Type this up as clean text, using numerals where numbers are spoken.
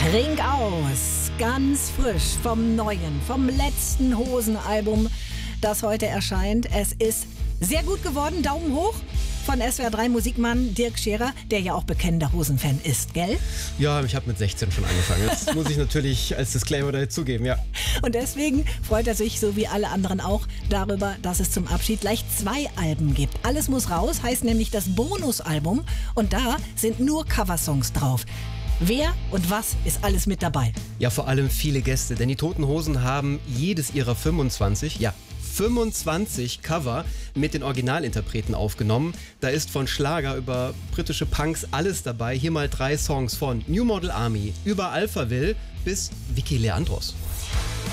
Trink aus, ganz frisch vom neuen, vom letzten Hosen-Album, das heute erscheint. Es ist sehr gut geworden, Daumen hoch von SWR 3 Musikmann Dirk Scherer, der ja auch bekennender Hosen-Fan ist, gell? Ja, ich habe mit 16 schon angefangen. Das muss ich natürlich als Disclaimer dazugeben, ja. Und deswegen freut er sich, so wie alle anderen auch, darüber, dass es zum Abschied gleich 2 Alben gibt. Alles muss raus, heißt nämlich das Bonusalbum und da sind nur Coversongs drauf. Wer und was ist alles mit dabei? Ja, vor allem viele Gäste, denn die Toten Hosen haben jedes ihrer 25 Cover mit den Originalinterpreten aufgenommen. Da ist von Schlager über britische Punks alles dabei. Hier mal 3 Songs von New Model Army über Alphaville bis Vicky Leandros.